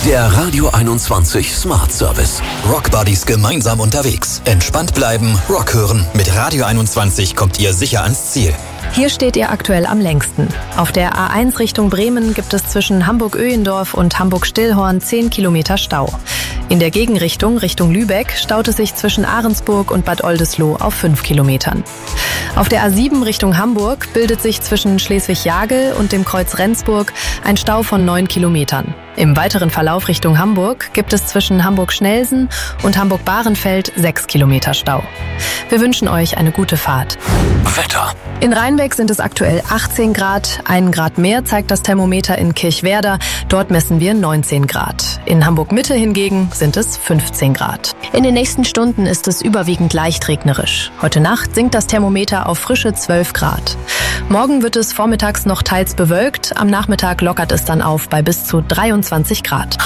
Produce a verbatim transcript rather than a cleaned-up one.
Der Radio einundzwanzig Smart Service. Rockbuddies gemeinsam unterwegs. Entspannt bleiben, Rock hören. Mit Radio einundzwanzig kommt ihr sicher ans Ziel. Hier steht ihr aktuell am längsten. Auf der A eins Richtung Bremen gibt es zwischen Hamburg-Öhendorf und Hamburg-Stillhorn zehn Kilometer Stau. In der Gegenrichtung, Richtung Lübeck, staut es sich zwischen Ahrensburg und Bad Oldesloe auf fünf Kilometern. Auf der A sieben Richtung Hamburg bildet sich zwischen Schleswig-Jagel und dem Kreuz Rendsburg ein Stau von neun Kilometern. Im weiteren Verlauf Richtung Hamburg gibt es zwischen Hamburg-Schnelsen und Hamburg-Bahrenfeld sechs Kilometer Stau. Wir wünschen euch eine gute Fahrt. Wetter. In Rheinbeck sind es aktuell achtzehn Grad. Einen Grad mehr zeigt das Thermometer in Kirchwerder. Dort messen wir neunzehn Grad. In Hamburg-Mitte hingegen sind es fünfzehn Grad. In den nächsten Stunden ist es überwiegend leicht regnerisch. Heute Nacht sinkt das Thermometer auf frische zwölf Grad. Morgen wird es vormittags noch teils bewölkt. Am Nachmittag lockert es dann auf bei bis zu dreiundzwanzig Grad.